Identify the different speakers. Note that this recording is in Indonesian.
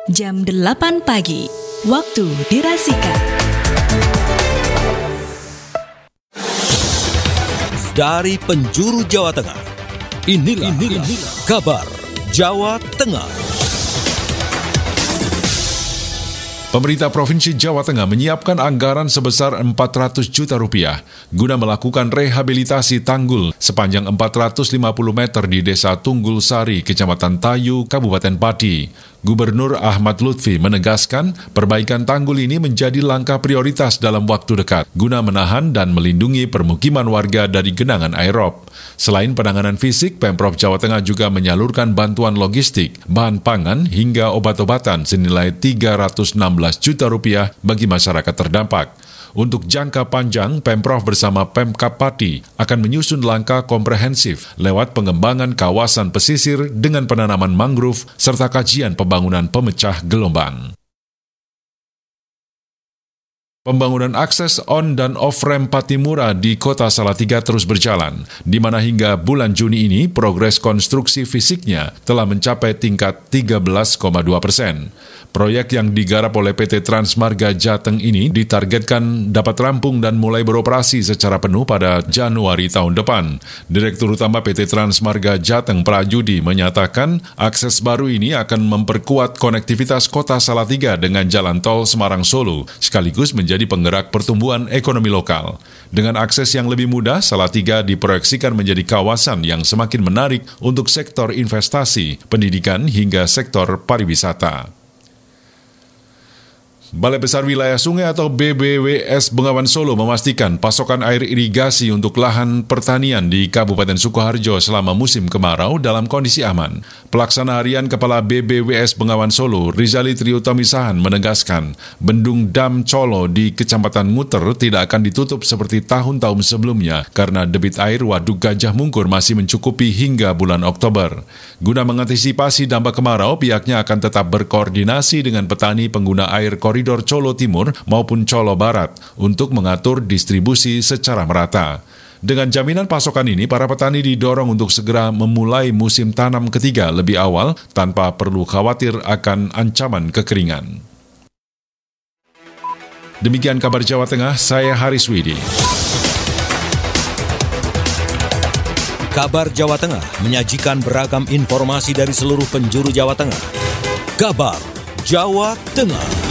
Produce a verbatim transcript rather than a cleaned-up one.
Speaker 1: jam delapan pagi, waktu dirasikan.
Speaker 2: Dari penjuru Jawa Tengah, inilah, inilah, inilah kabar Jawa Tengah.
Speaker 3: Pemerintah Provinsi Jawa Tengah menyiapkan anggaran sebesar empat ratus juta rupiah guna melakukan rehabilitasi tanggul sepanjang empat ratus lima puluh meter di Desa Tunggul Sari, Kecamatan Tayu, Kabupaten Pati. Gubernur Ahmad Lutfi menegaskan perbaikan tanggul ini menjadi langkah prioritas dalam waktu dekat guna menahan dan melindungi permukiman warga dari genangan air rob. Selain penanganan fisik, Pemprov Jawa Tengah juga menyalurkan bantuan logistik, bahan pangan hingga obat-obatan senilai tiga ratus enam belas juta rupiah bagi masyarakat terdampak. Untuk jangka panjang, Pemprov bersama Pemkab Pati akan menyusun langkah komprehensif lewat pengembangan kawasan pesisir dengan penanaman mangrove serta kajian pembangunan pemecah gelombang. Pembangunan akses on dan off ramp Patimura di Kota Salatiga terus berjalan, di mana hingga bulan Juni ini progres konstruksi fisiknya telah mencapai tingkat tiga belas koma dua persen. Proyek yang digarap oleh P T Transmarga Jateng ini ditargetkan dapat rampung dan mulai beroperasi secara penuh pada Januari tahun depan. Direktur Utama P T Transmarga Jateng Prajudi menyatakan akses baru ini akan memperkuat konektivitas Kota Salatiga dengan jalan tol Semarang-Solo, sekaligus menjadi penggerak pertumbuhan ekonomi lokal. Dengan akses yang lebih mudah, Salatiga diproyeksikan menjadi kawasan yang semakin menarik untuk sektor investasi, pendidikan hingga sektor pariwisata. Balai Besar Wilayah Sungai atau B B W S Bengawan Solo memastikan pasokan air irigasi untuk lahan pertanian di Kabupaten Sukoharjo selama musim kemarau dalam kondisi aman. Pelaksana harian Kepala B B W S Bengawan Solo, Rizali Triutomisahan menegaskan, Bendung Dam Colo di Kecamatan Nguter tidak akan ditutup seperti tahun-tahun sebelumnya karena debit air Waduk Gajah Mungkur masih mencukupi hingga bulan Oktober. Guna mengantisipasi dampak kemarau, pihaknya akan tetap berkoordinasi dengan petani pengguna air koridor Colo Timur maupun Colo Barat untuk mengatur distribusi secara merata. Dengan jaminan pasokan ini, para petani didorong untuk segera memulai musim tanam ketiga lebih awal tanpa perlu khawatir akan ancaman kekeringan. Demikian kabar Jawa Tengah, saya Haris Widi.
Speaker 2: Kabar Jawa Tengah menyajikan beragam informasi dari seluruh penjuru Jawa Tengah. Kabar Jawa Tengah.